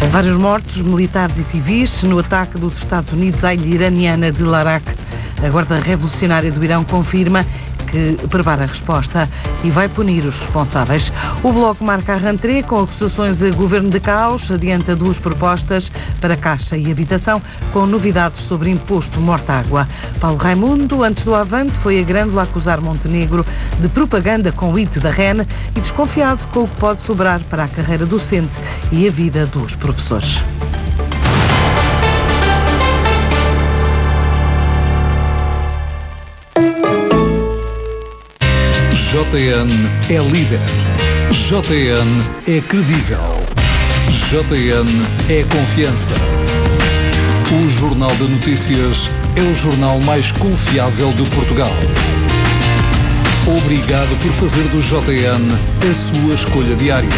Vários mortos, militares e civis, no ataque dos Estados Unidos à ilha iraniana de Larak. A Guarda Revolucionária do Irão confirma que prepara a resposta e vai punir os responsáveis. O Bloco marca a rentrée com acusações a governo de caos, adianta duas propostas para Caixa e Habitação, com novidades sobre imposto mortágua. Paulo Raimundo, antes do Avante, foi a Grândola acusar Montenegro de propaganda com o IT da REN e desconfiado com o que pode sobrar para a carreira docente e a vida dos professores. JN é líder. JN é credível. JN é confiança. O Jornal de Notícias é o jornal mais confiável de Portugal. Obrigado por fazer do JN a sua escolha diária.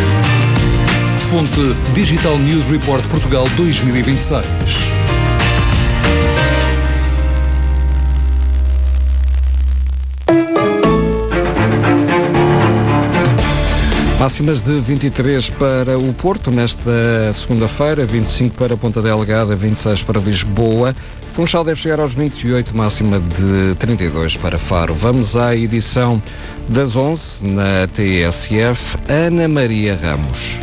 Fonte Digital News Report Portugal 2026. Máximas de 23 para o Porto nesta segunda-feira, 25 para Ponta Delgada, 26 para Lisboa. Funchal deve chegar aos 28, máxima de 32 para Faro. Vamos à edição das 11 na TSF. Ana Maria Ramos.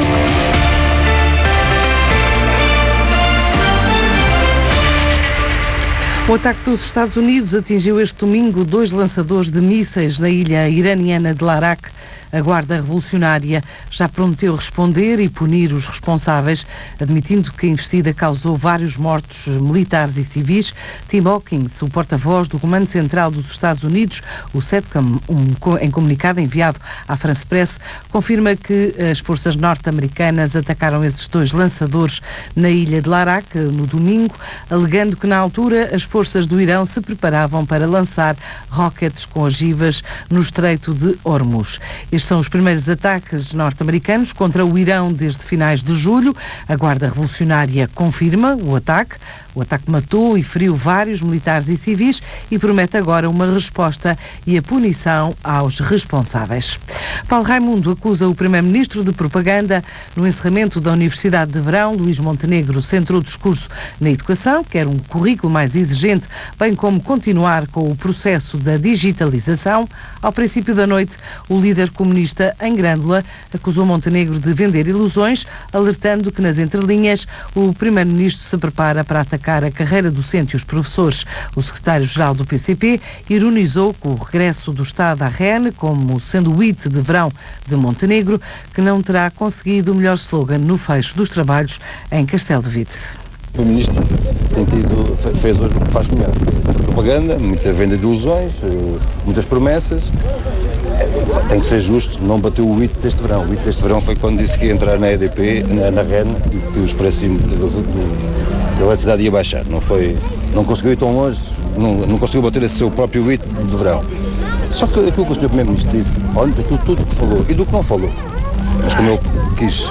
O ataque dos Estados Unidos atingiu este domingo 2 lançadores de mísseis na ilha iraniana de Larak. A Guarda Revolucionária já prometeu responder e punir os responsáveis, admitindo que a investida causou vários mortos militares e civis. Tim Hawkins, o porta-voz do Comando Central dos Estados Unidos, o SETCOM, em comunicado enviado à France Press, confirma que as forças norte-americanas atacaram esses 2 lançadores na ilha de Larak no domingo, alegando que na altura as forças do Irão se preparavam para lançar rockets com ogivas no Estreito de Hormuz. Estes são os primeiros ataques norte-americanos contra o Irão desde finais de julho. A Guarda Revolucionária confirma o ataque. O ataque matou e feriu vários militares e civis e promete agora uma resposta e a punição aos responsáveis. Paulo Raimundo acusa o primeiro-ministro de propaganda. No encerramento da Universidade de Verão, Luís Montenegro centrou o discurso na educação, quer um currículo mais exigente, bem como continuar com o processo da digitalização. Ao princípio da noite, o líder comunista em Grândola acusou Montenegro de vender ilusões, alertando que nas entrelinhas o primeiro-ministro se prepara para atacar a carreira docente e os professores. O secretário-geral do PCP ironizou com o regresso do Estado à REN como sendo o hit de verão de Montenegro, que não terá conseguido o melhor slogan no fecho dos trabalhos em Castelo de Vide. O Ministro fez hoje o que faz melhor. Propaganda, muita venda de ilusões, muitas promessas. Tem que ser justo, não bateu o hit deste verão. O hit deste verão foi quando disse que ia entrar na EDP, na REN, e que os preços da eletricidade ia baixar. Não conseguiu ir tão longe, não conseguiu bater esse seu próprio hit de verão. Só que aquilo que o Sr. Primeiro-Ministro disse, olha, daquilo tudo que falou e do que não falou. Mas como ele quis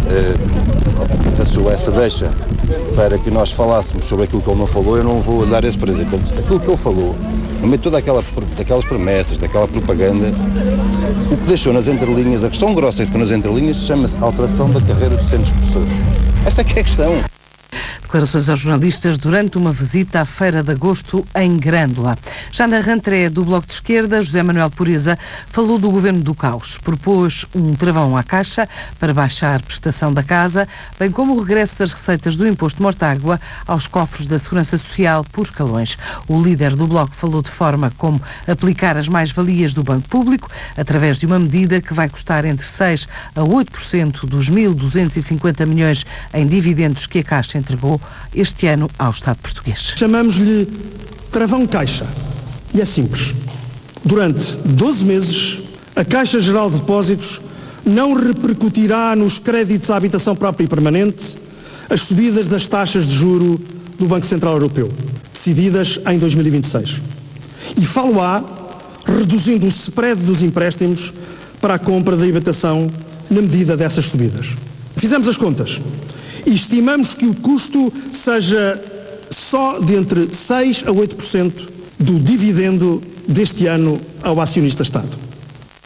essa deixa para que nós falássemos sobre aquilo que ele não falou, eu não vou dar esse prazer. Aquilo que ele falou, no meio de toda daquelas promessas, daquela propaganda, o que deixou nas entrelinhas, a questão grossa que ficou nas entrelinhas, chama-se alteração da carreira docente dos professores. Essa é que é a questão. Declarações aos jornalistas durante uma visita à Feira de Agosto em Grândola. Já na rentrée do Bloco de Esquerda, José Manuel Pureza falou do governo do caos. Propôs um travão à Caixa para baixar a prestação da casa, bem como o regresso das receitas do imposto mortágua aos cofres da Segurança Social por escalões. O líder do Bloco falou de forma como aplicar as mais-valias do Banco Público através de uma medida que vai custar entre 6% a 8% dos 1.250 milhões em dividendos que a Caixa entregou este ano ao Estado português. Chamamos-lhe travão Caixa. E é simples. Durante 12 meses, a Caixa Geral de Depósitos não repercutirá nos créditos à habitação própria e permanente as subidas das taxas de juro do Banco Central Europeu, decididas em 2026. E falo-á reduzindo o spread dos empréstimos para a compra da habitação na medida dessas subidas. Fizemos as contas e estimamos que o custo seja só de entre 6% a 8% do dividendo deste ano ao acionista Estado.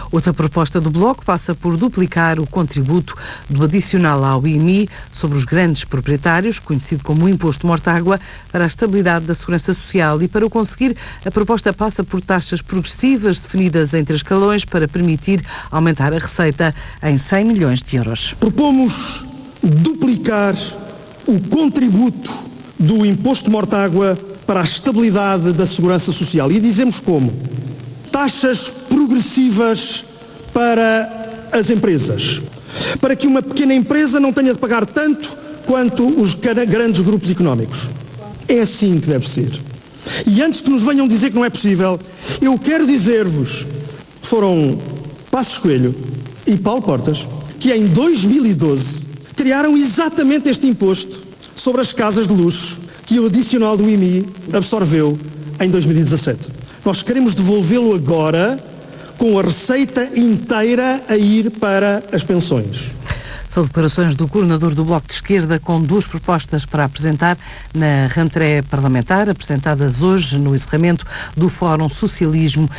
Outra proposta do Bloco passa por duplicar o contributo do adicional ao IMI sobre os grandes proprietários, conhecido como o Imposto Mortágua, para a estabilidade da Segurança Social. E para o conseguir, a proposta passa por taxas progressivas definidas em 3 escalões para permitir aumentar a receita em 100 milhões de euros. Propomos duplicar o contributo do Imposto Mortágua para a estabilidade da Segurança Social. E dizemos como? Taxas progressivas para as empresas. Para que uma pequena empresa não tenha de pagar tanto quanto os grandes grupos económicos. É assim que deve ser. E antes que nos venham dizer que não é possível, eu quero dizer-vos, foram Passos Coelho e Paulo Portas, que em 2012 criaram exatamente este imposto sobre as casas de luxo que o adicional do IMI absorveu em 2017. Nós queremos devolvê-lo agora com a receita inteira a ir para as pensões. São declarações do coordenador do Bloco de Esquerda com 2 propostas para apresentar na rentrée parlamentar, apresentadas hoje no encerramento do Fórum Socialismo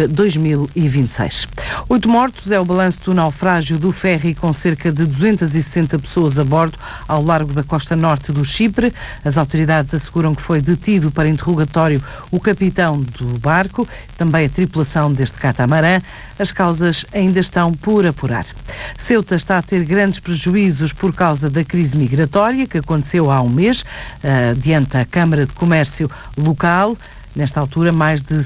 2026. 8 mortos é o balanço do naufrágio do ferry com cerca de 260 pessoas a bordo ao largo da costa norte do Chipre. As autoridades asseguram que foi detido para interrogatório o capitão do barco, também a tripulação deste catamarã. As causas ainda estão por apurar. Ceuta está a ter grandes prejuízos por causa da crise migratória que aconteceu há um mês, adianta a Câmara de Comércio local. Nessa altura, mais de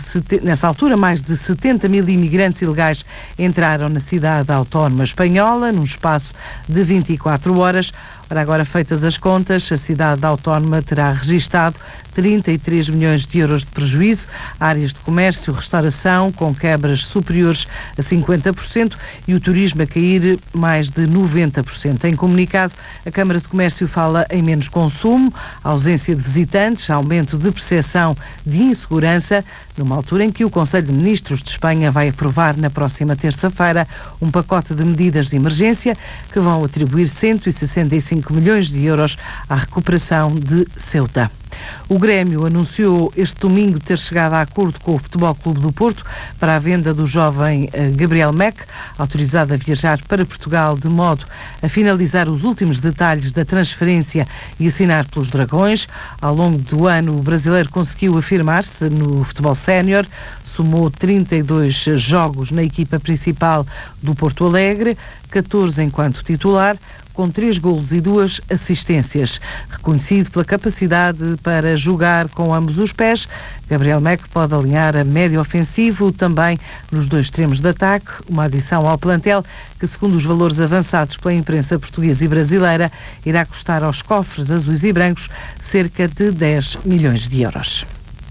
70 mil imigrantes ilegais entraram na cidade autónoma espanhola, num espaço de 24 horas. Ora, agora feitas as contas, a cidade autónoma terá registado 33 milhões de euros de prejuízo, áreas de comércio, restauração com quebras superiores a 50% e o turismo a cair mais de 90%. Em comunicado, a Câmara de Comércio fala em menos consumo, ausência de visitantes, aumento de percepção de insegurança, numa altura em que o Conselho de Ministros de Espanha vai aprovar na próxima terça-feira um pacote de medidas de emergência que vão atribuir 165 milhões de euros à recuperação de Ceuta. O Grêmio anunciou este domingo ter chegado a acordo com o Futebol Clube do Porto para a venda do jovem Gabriel Mac, autorizado a viajar para Portugal de modo a finalizar os últimos detalhes da transferência e assinar pelos Dragões. Ao longo do ano, o brasileiro conseguiu afirmar-se no futebol sénior, somou 32 jogos na equipa principal do Porto Alegre, 14 enquanto titular, com 3 golos e 2 assistências. Reconhecido pela capacidade para jogar com ambos os pés, Gabriel Mac pode alinhar a médio ofensivo também nos 2 extremos de ataque, uma adição ao plantel que, segundo os valores avançados pela imprensa portuguesa e brasileira, irá custar aos cofres azuis e brancos cerca de 10 milhões de euros.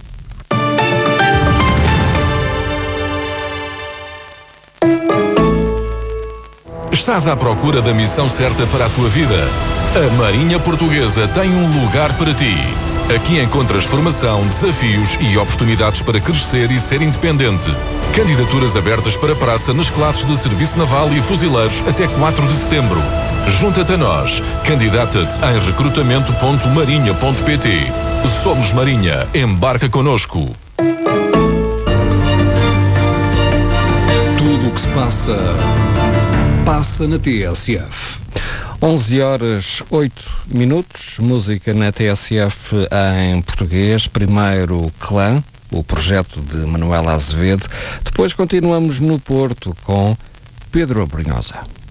Estás à procura da missão certa para a tua vida? A Marinha Portuguesa tem um lugar para ti. Aqui encontras formação, desafios e oportunidades para crescer e ser independente. Candidaturas abertas para praça nas classes de Serviço Naval e Fuzileiros até 4 de setembro. Junta-te a nós. Candidata-te em recrutamento.marinha.pt. Somos Marinha. Embarca connosco. Tudo o que se passa na TSF. 11h08, música na TSF em português. Primeiro Clã, o projeto de Manuela Azevedo. Depois continuamos no Porto com Pedro Abrunhosa.